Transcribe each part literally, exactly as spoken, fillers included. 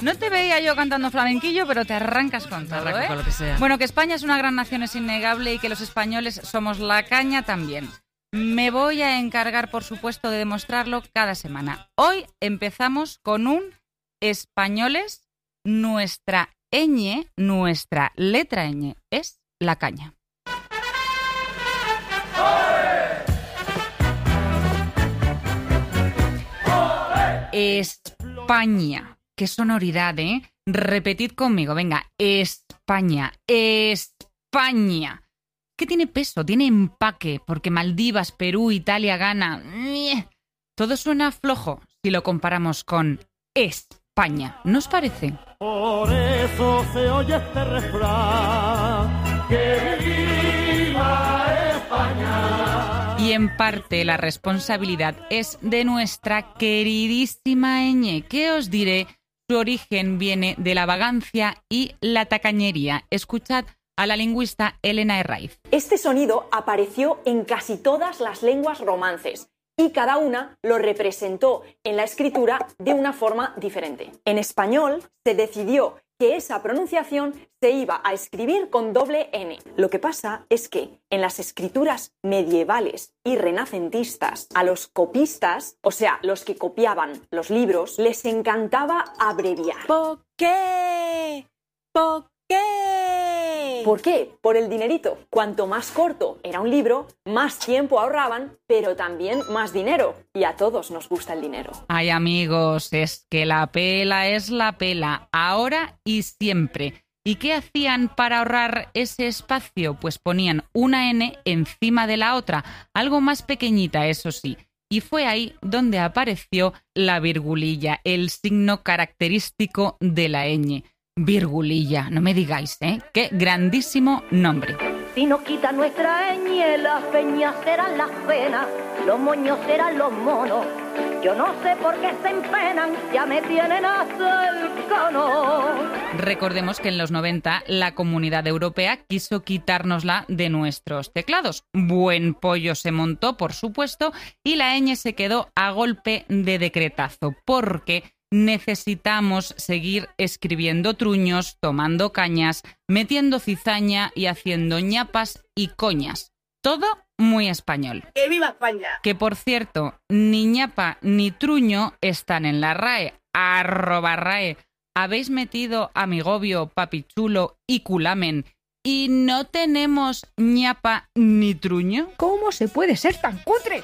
No te veía yo cantando flamenquillo, pero te arrancas con todo, Arranco ¿eh? con lo que sea. Bueno, que España es una gran nación es innegable y que los españoles somos la caña también. Me voy a encargar, por supuesto, de demostrarlo cada semana. Hoy empezamos con un españoles, nuestra ñ, nuestra letra ñ es la caña. España. Qué sonoridad, ¿eh? Repetid conmigo, venga. España, España. ¿Qué tiene peso? Tiene empaque, porque Maldivas, Perú, Italia, Ghana... Todo suena flojo si lo comparamos con España. ¿No os parece? Por eso se oye este refrán, que viva España. Y en parte la responsabilidad es de nuestra queridísima ñ, que os diré, su origen viene de la vagancia y la tacañería. Escuchad a la lingüista Elena Herraiz. Este sonido apareció en casi todas las lenguas romances y cada una lo representó en la escritura de una forma diferente. En español se decidió que esa pronunciación se iba a escribir con doble N. Lo que pasa es que en las escrituras medievales y renacentistas, a los copistas, o sea, los que copiaban los libros, les encantaba abreviar. ¿Por qué? ¿Por qué? ¿Por qué? Por el dinerito. Cuanto más corto era un libro, más tiempo ahorraban, pero también más dinero. Y a todos nos gusta el dinero. Ay, amigos, es que la pela es la pela, ahora y siempre. ¿Y qué hacían para ahorrar ese espacio? Pues ponían una N encima de la otra, algo más pequeñita, eso sí. Y fue ahí donde apareció la virgulilla, el signo característico de la ñ. Virgulilla, no me digáis, ¿eh? ¡Qué grandísimo nombre! Si nos quita nuestra ñ, las peñas serán las penas, los moños serán los monos. Yo no sé por qué se empenan, ya me tienen hasta el cono. Recordemos que en los noventa la Comunidad Europea quiso quitárnosla de nuestros teclados. Buen pollo se montó, por supuesto, y la ñ se quedó a golpe de decretazo, porque necesitamos seguir escribiendo truños, tomando cañas, metiendo cizaña y haciendo ñapas y coñas. Todo muy español. ¡Que viva España! Que, por cierto, ni ñapa ni truño están en la RAE. Arroba RAE. Habéis metido amigobio, papichulo y culamen y no tenemos ñapa ni truño. ¿Cómo se puede ser tan cutre?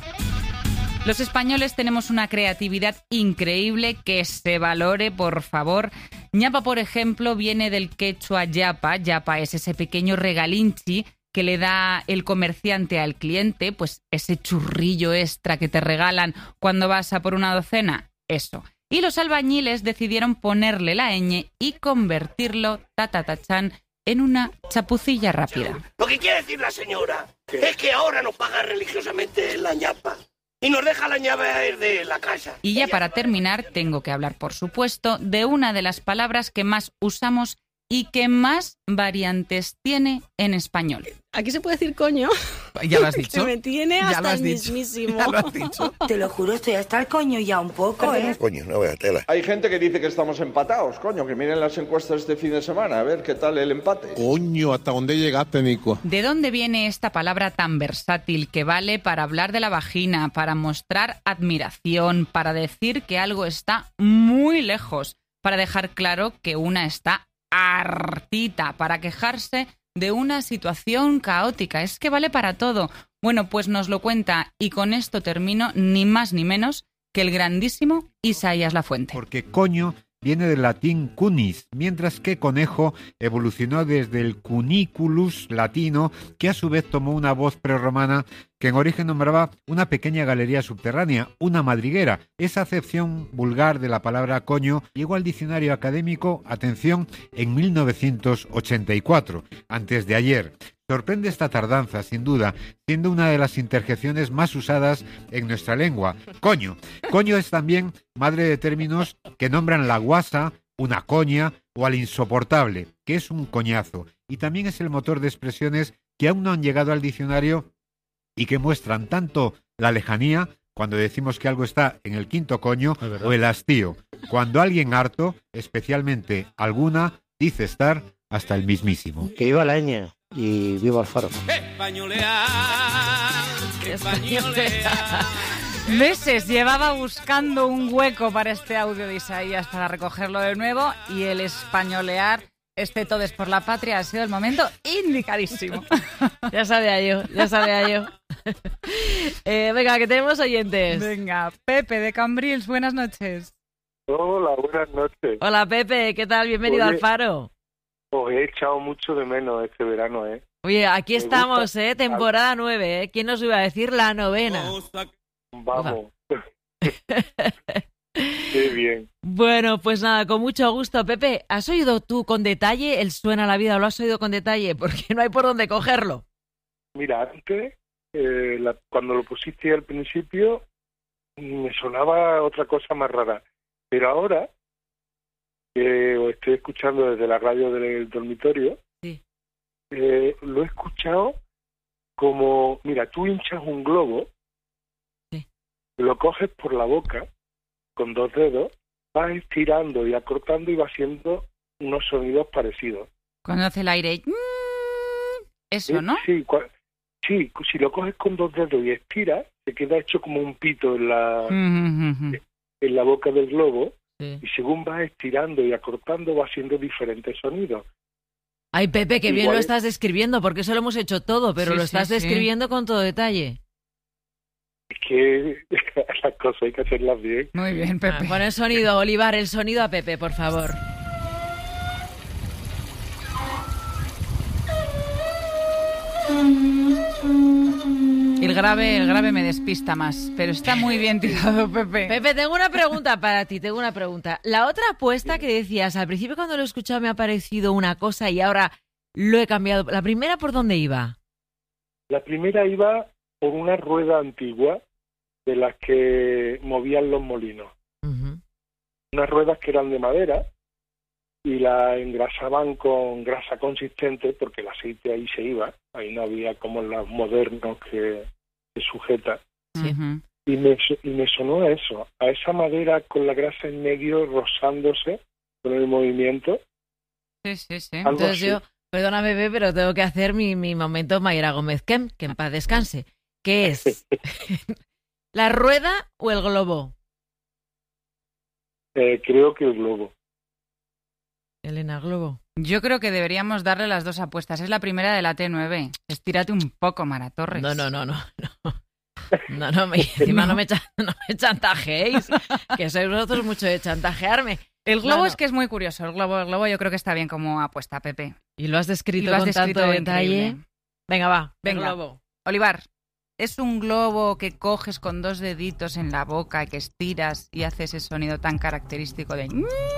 Los españoles tenemos una creatividad increíble que se valore, por favor. Ñapa, por ejemplo, viene del quechua yapa. Yapa es ese pequeño regalinchi que le da el comerciante al cliente, pues ese churrillo extra que te regalan cuando vas a por una docena. Eso. Y los albañiles decidieron ponerle la ñ y convertirlo, tatatachan, en una chapucilla rápida. Lo que quiere decir la señora es que ahora nos paga religiosamente la ñapa. Y nos deja la llave de la casa. Y ya para terminar, tengo que hablar, por supuesto, de una de las palabras que más usamos y que más variantes tiene en español. Aquí se puede decir coño. Ya lo has dicho. Se me tiene Ya hasta lo has el dicho. mismísimo. Ya lo has dicho. Te lo juro, estoy hasta el coño ya un poco, ¿eh? Coño, no vea tela. Hay gente que dice que estamos empatados, coño, que miren las encuestas este fin de semana, a ver qué tal el empate. Coño, ¿hasta dónde llegaste, Nico? ¿De dónde viene esta palabra tan versátil que vale para hablar de la vagina, para mostrar admiración, para decir que algo está muy lejos, para dejar claro que una está hartita, para quejarse de una situación caótica? Es que vale para todo. Bueno, pues nos lo cuenta, y con esto termino, ni más ni menos que el grandísimo Isaías Lafuente. Porque coño viene del latín cunis, mientras que conejo evolucionó desde el cuniculus latino, que a su vez tomó una voz prerromana que en origen nombraba una pequeña galería subterránea, una madriguera. Esa acepción vulgar de la palabra coño llegó al diccionario académico, atención, en mil novecientos ochenta y cuatro, antes de ayer. Sorprende esta tardanza, sin duda, siendo una de las interjecciones más usadas en nuestra lengua. Coño. Coño es también madre de términos que nombran la guasa, una coña o al insoportable, que es un coñazo. Y también es el motor de expresiones que aún no han llegado al diccionario y que muestran tanto la lejanía, cuando decimos que algo está en el quinto coño, o el hastío. Cuando alguien harto, especialmente alguna, dice estar hasta el mismísimo. Que viva la ñ y viva el Faro. Españolear, españolear. Meses llevaba buscando un hueco para este audio de Isaías para recogerlo de nuevo y el españolear este Todes por la Patria ha sido el momento indicadísimo. Ya sabía yo, ya sabía yo. eh, venga, que tenemos oyentes. Venga, Pepe de Cambrils, buenas noches. Hola, buenas noches. Hola Pepe, ¿qué tal? Bienvenido Oye, al Faro. Os he echado mucho de menos este verano, ¿eh? Oye, aquí Me estamos, gusta. ¿eh? Temporada nueve, ¿eh? ¿Quién nos iba a decir la novena? Vamos. Qué bien. Bueno, pues nada, con mucho gusto. Pepe, ¿has oído tú con detalle el Suena la Vida? ¿Lo has oído con detalle? Porque no hay por dónde cogerlo. Mira, antes, eh, la- cuando lo pusiste al principio, me sonaba otra cosa más rara. Pero ahora, que os estoy escuchando desde la radio del dormitorio, sí. eh, lo he escuchado como, mira, tú hinchas un globo, sí. lo coges por la boca con dos dedos, vas estirando y acortando y va haciendo unos sonidos parecidos. Cuando hace el aire, eso, ¿no? Sí, cua- sí, si lo coges con dos dedos y estiras, se queda hecho como un pito en la, Mm. en la boca del globo, sí. y según vas estirando y acortando va haciendo diferentes sonidos. Ay, Pepe, qué bien Igual lo es- estás describiendo, porque eso lo hemos hecho todo, pero Sí, lo sí, estás sí. describiendo con todo detalle. Es que las cosas hay que hacerlas bien. Muy bien, Ah, Pepe. pon el sonido, Olivar, el sonido a Pepe, por favor. El grave, el grave me despista más, pero está muy bien tirado, Pepe. Pepe, tengo una pregunta para ti, tengo una pregunta. La otra apuesta que decías, al principio cuando lo he escuchado me ha parecido una cosa y ahora lo he cambiado. ¿La primera por dónde iba? La primera iba por una rueda antigua de las que movían los molinos. Uh-huh. Unas ruedas que eran de madera y la engrasaban con grasa consistente porque el aceite ahí se iba, ahí no había como los modernos que se sujeta. Sí. Y me, so- y me sonó a eso, a esa madera con la grasa en medio rozándose con el movimiento. Sí, sí, sí. Algo Entonces así. yo, perdóname, Pepe, pero tengo que hacer mi, mi momento Mayra Gómez Kem, que en paz descanse. ¿Qué es? ¿La rueda o el globo? Eh, creo que el globo. Elena, globo. Yo creo que deberíamos darle las dos apuestas. Es la primera de la T nueve. Estírate un poco, Mara Torres. No, no, no, no. No, no, no me, encima no me, chan- no me chantajeéis, que sois vosotros mucho de chantajearme. El globo No, no. es que es muy curioso. El globo, el globo yo creo que está bien como apuesta, Pepe. Y lo has descrito Y lo has con descrito tanto detalle. increíble. Venga, va, Venga. el globo. Olivar, es un globo que coges con dos deditos en la boca, que estiras y hace ese sonido tan característico de...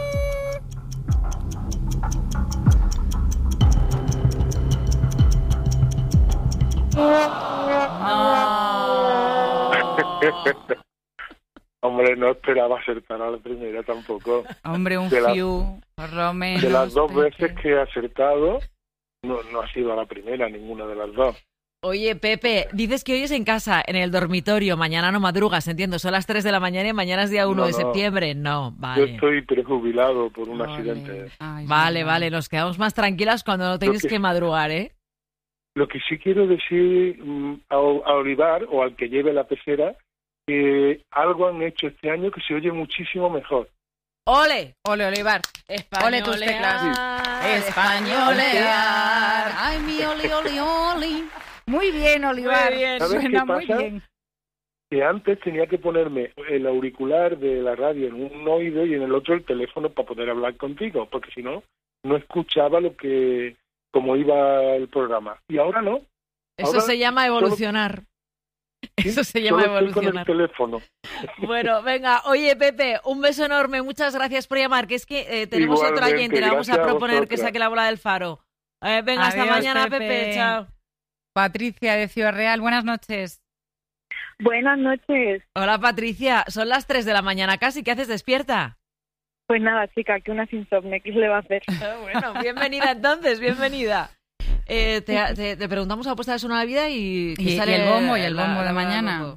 Hombre, no esperaba acertar a la primera tampoco. Hombre, un De la- fiu, por lo menos. De las dos Pepe. veces que he acertado, no, no ha sido la primera, ninguna de las dos. Oye, Pepe, dices que hoy es en casa, en el dormitorio, mañana no madrugas, entiendo, son las tres de la mañana y mañana es día uno No, de no. septiembre. No, Yo vale. estoy prejubilado por un Ole. accidente. Ay, Vale, Dios. vale, nos quedamos más tranquilas cuando no tienes que- que madrugar, ¿eh? Lo que sí quiero decir mm, a, a Olivar o al que lleve la pecera, que algo han hecho este año que se oye muchísimo mejor. ¡Ole! Ole, Olivar. Ole tus teclas. Españolear. Ay, mi oli, oli, oli. Muy bien, Olivar. Muy bien. ¿Sabes Suena qué muy pasa? bien. Que antes tenía que ponerme el auricular de la radio en un oído y en el otro el teléfono para poder hablar contigo, porque si no, no escuchaba lo que, cómo iba el programa. Y ahora no. Eso Ahora se llama solo- evolucionar. Eso se llama Solo estoy con el evolucionar. teléfono. Bueno, venga, oye, Pepe, un beso enorme, muchas gracias por llamar, que es que eh, tenemos otro Igualmente, oyente, le vamos a gracias a proponer que vosotras. saque la bola del Faro. Eh, venga, hasta Adiós, mañana, Pepe. Pepe. Chao. Patricia de Ciudad Real, buenas noches. Buenas noches. Hola, Patricia, son las tres de la mañana casi, ¿qué haces despierta? Pues nada, chica, que una insomne, ¿qué se le va a hacer? Bueno, bienvenida entonces, bienvenida. Eh, te, te- te preguntamos la apuesta de Suena la Vida y... que Y- y sale el bombo, y el la- bombo de la- mañana. bombo. Va.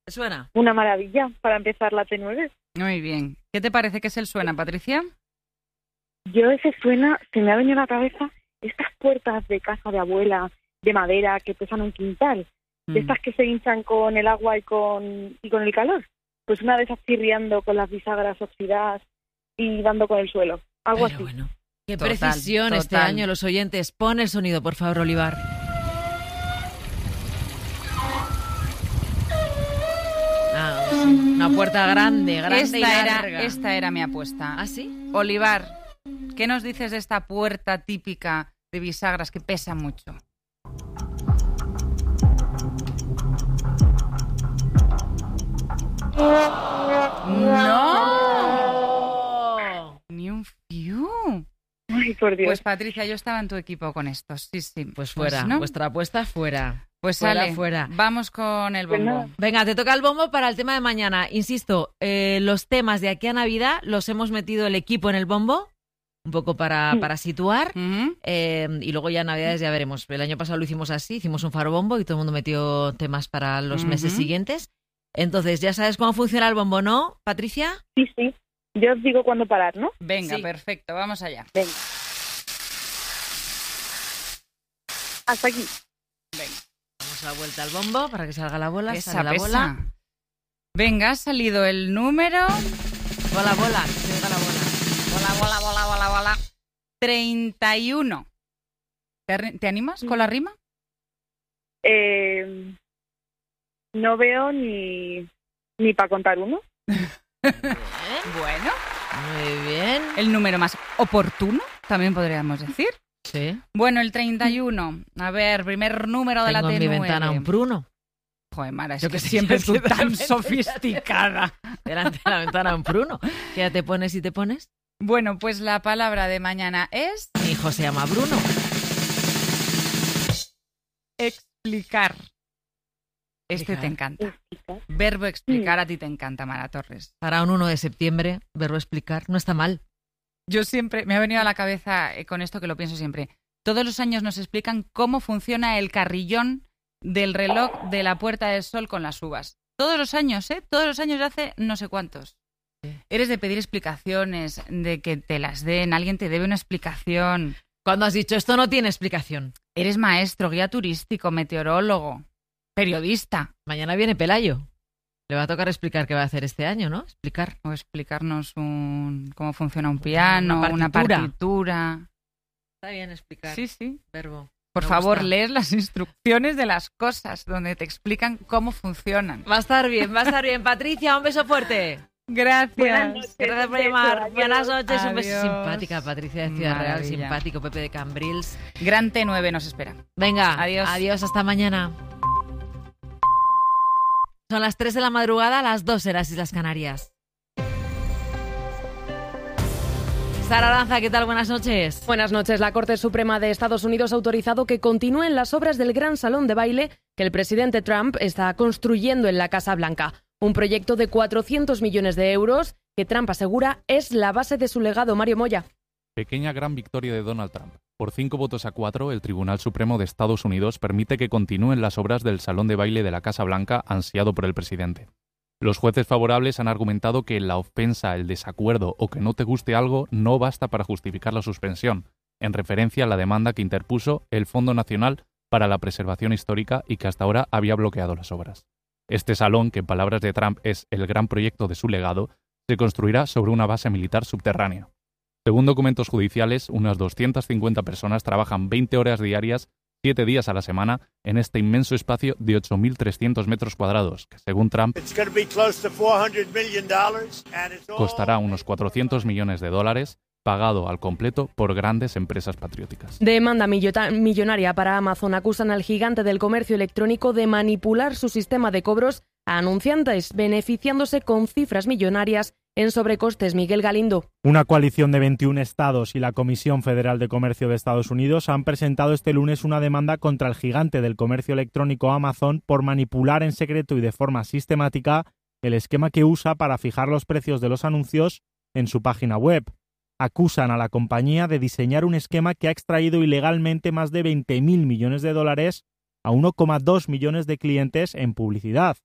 ¿Te suena? Una maravilla para empezar la T nueve. Muy bien. ¿Qué te parece que es el suena, Patricia? Yo ese suena, se me ha venido a la cabeza estas puertas de casa de abuela, de madera, que pesan un quintal. De estas que se hinchan con el agua y con, y con el calor. Pues una de esas chirriando con las bisagras oxidadas y dando con el suelo. Algo Pero así. bueno, qué Total, precisión total. este año, los oyentes. Pon el sonido, por favor, Olivar. Ah, sí. Una puerta grande, grande esta y larga. Era, esta era mi apuesta. ¿Ah, sí? Olivar, ¿qué nos dices de esta puerta típica de bisagras que pesa mucho? ¡No! Ni un fiu. Ay, por Dios. Pues Patricia, yo estaba en tu equipo con esto. Sí, sí. Pues fuera, ¿no? vuestra apuesta fuera. Pues fuera, sale, fuera. Vamos con el bombo. Venga, te toca el bombo para el tema de mañana. Insisto, eh, los temas de aquí a Navidad los hemos metido el equipo en el bombo, un poco para, Sí. para situar, Ujú. eh, y luego ya en Navidades ya veremos. El año pasado lo hicimos así, hicimos un faro bombo y todo el mundo metió temas para los Ujú. meses siguientes. Entonces, ¿ya sabes cómo funciona el bombo, no, Patricia? Sí, sí. Yo os digo cuándo parar, ¿no? Venga, Sí. perfecto, vamos allá. Venga. Hasta aquí. Damos la vuelta al bombo para que salga la bola. Pesa, sale la pesa. bola. Venga, ha salido el número. Bola, bola, que se oiga la bola. Bola, bola, bola, bola, bola. treinta y uno. ¿Te, arri- ¿Te animas con la rima? Eh, no veo ni, ni para contar uno. Bueno, Muy bien. el número más oportuno, también podríamos decir. Sí. Bueno, el treinta y uno. A ver, primer número de Tengo la T en mi nueve. ventana un pruno. Joder, Mara, es Yo que que sé, siempre yo tú que tan realmente- sofisticada. Delante de la ventana un pruno. ¿Qué ya te pones y te pones? Bueno, pues la palabra de mañana es Mi hijo se llama Bruno. explicar. Este Explicar. te encanta. Verbo explicar a ti te encanta, Mara Torres. Para un uno de septiembre, verbo explicar, no está mal. Yo siempre, me ha venido a la cabeza eh, con esto que lo pienso siempre. Todos los años nos explican cómo funciona el carrillón del reloj de la Puerta del Sol con las uvas. Todos los años, ¿eh? Todos los años de hace no sé cuántos. Eres de pedir explicaciones, de que te las den, alguien te debe una explicación. Cuando has dicho esto no tiene explicación. Eres maestro, guía turístico, meteorólogo, periodista. Mañana viene Pelayo. Le va a tocar explicar qué va a hacer este año, ¿no? Explicar. O explicarnos un, cómo funciona un piano, Una una partitura. partitura. Está bien explicar. Sí, sí. Verbo. Por Me favor, gusta. lees las instrucciones de las cosas donde te explican cómo funcionan. Va a estar bien, va a estar bien. Patricia, un beso fuerte. Gracias. Buenas noches. Gracias por Un beso, llamar. adiós. Buenas noches, un beso Adiós. simpática. Patricia de Ciudad Real, Maravilla. simpático. Pepe de Cambrils. Gran T nueve nos espera. Venga, Adiós. Adiós, hasta mañana. Son las tres de la madrugada, las dos en las Islas Canarias. Sara Aranza, ¿qué tal? Buenas noches. Buenas noches. La Corte Suprema de Estados Unidos ha autorizado que continúen las obras del gran salón de baile que el presidente Trump está construyendo en la Casa Blanca. Un proyecto de cuatrocientos millones de euros que Trump asegura es la base de su legado. Mario Moya. Pequeña gran victoria de Donald Trump. Por cinco votos a cuatro, el Tribunal Supremo de Estados Unidos permite que continúen las obras del salón de baile de la Casa Blanca ansiado por el presidente. Los jueces favorables han argumentado que la ofensa, el desacuerdo o que no te guste algo no basta para justificar la suspensión, en referencia a la demanda que interpuso el Fondo Nacional para la Preservación Histórica y que hasta ahora había bloqueado las obras. Este salón, que en palabras de Trump es el gran proyecto de su legado, se construirá sobre una base militar subterránea. Según documentos judiciales, unas doscientas cincuenta personas trabajan veinte horas diarias, siete días a la semana, en este inmenso espacio de ocho mil trescientos metros cuadrados, que según Trump costará unos cuatrocientos millones de dólares, pagado al completo por grandes empresas patrióticas. Demanda millota- millonaria para Amazon. Acusan al gigante del comercio electrónico de manipular su sistema de cobros a anunciantes, beneficiándose con cifras millonarias en sobrecostes. Miguel Galindo. Una coalición de veintiún estados y la Comisión Federal de Comercio de Estados Unidos han presentado este lunes una demanda contra el gigante del comercio electrónico Amazon por manipular en secreto y de forma sistemática el esquema que usa para fijar los precios de los anuncios en su página web. Acusan a la compañía de diseñar un esquema que ha extraído ilegalmente más de veinte mil millones de dólares a uno coma dos millones de clientes en publicidad.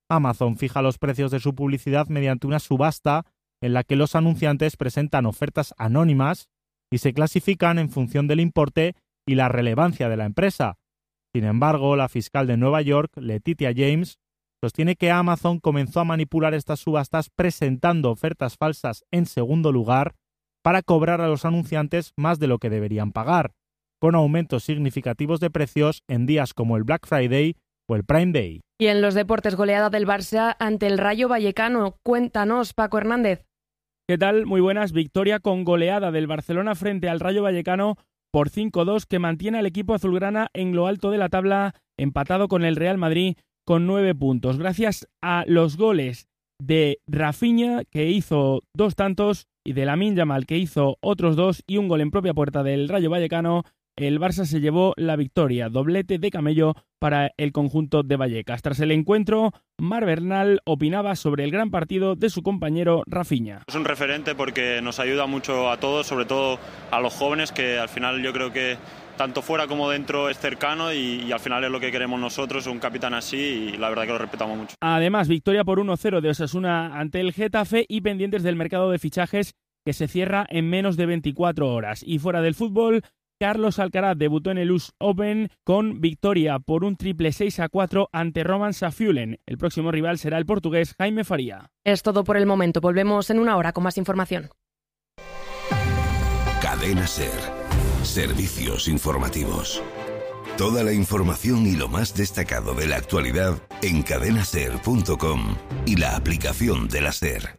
Amazon fija los precios de su publicidad mediante una subasta en la que los anunciantes presentan ofertas anónimas y se clasifican en función del importe y la relevancia de la empresa. Sin embargo, la fiscal de Nueva York, Letitia James, sostiene que Amazon comenzó a manipular estas subastas presentando ofertas falsas en segundo lugar para cobrar a los anunciantes más de lo que deberían pagar, con aumentos significativos de precios en días como el Black Friday o el Prime Day. Y en los deportes, goleada del Barça ante el Rayo Vallecano. Cuéntanos, Paco Hernández. ¿Qué tal? Muy buenas. Victoria con goleada del Barcelona frente al Rayo Vallecano por cinco dos, que mantiene al equipo azulgrana en lo alto de la tabla, empatado con el Real Madrid con nueve puntos. Gracias a los goles de Rafinha, que hizo dos tantos, y de Lamine Yamal, que hizo otros dos, y un gol en propia puerta del Rayo Vallecano, el Barça se llevó la victoria, doblete de camello para el conjunto de Vallecas. Tras el encuentro, Mar Bernal opinaba sobre el gran partido de su compañero Rafinha. Es un referente porque nos ayuda mucho a todos, sobre todo a los jóvenes, que al final yo creo que tanto fuera como dentro es cercano y, y al final es lo que queremos nosotros, un capitán así, y la verdad que lo respetamos mucho. Además, victoria por uno cero de Osasuna ante el Getafe y pendientes del mercado de fichajes que se cierra en menos de veinticuatro horas. Y fuera del fútbol, Carlos Alcaraz debutó en el U S Open con victoria por un triple seis a cuatro ante Roman Safiullin. El próximo rival será el portugués Jaime Faría. Es todo por el momento. Volvemos en una hora con más información. Cadena SER. Servicios informativos. Toda la información y lo más destacado de la actualidad en cadena ser punto com y la aplicación de la SER.